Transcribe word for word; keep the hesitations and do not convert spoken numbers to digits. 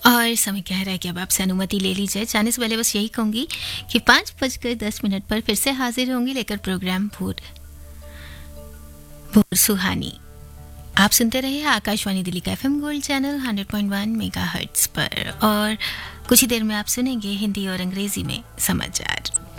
और समय कह रहा है कि अब आपसे अनुमति ले ली जाए। जाने से पहले बस यही कहूँगी कि पाँच बजकर दस मिनट पर फिर से हाजिर होंगी लेकर प्रोग्राम भोर भोर सुहानी। आप सुनते रहिए आकाशवाणी दिल्ली का FM gold channel hundred point वन मेगाहर्ट्ज़ पर, और कुछ ही देर में आप सुनेंगे हिंदी और अंग्रेजी में समाचार।